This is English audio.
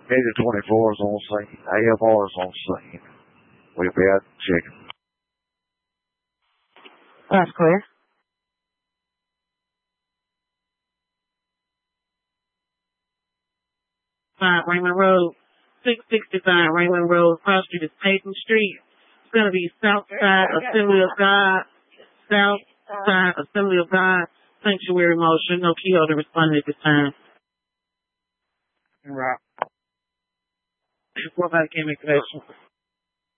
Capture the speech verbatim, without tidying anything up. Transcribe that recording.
Agent twenty-four is on scene. A F R is on scene. We'll be out checking. That's clear. Five Raymond Road, six sixty-five Raymond Road, Cross Street is Payton Street. It's going to be Southside Assembly of God, Southside Assembly of God, Sanctuary Motion. No key holder responding at this time. Right. What about game activation?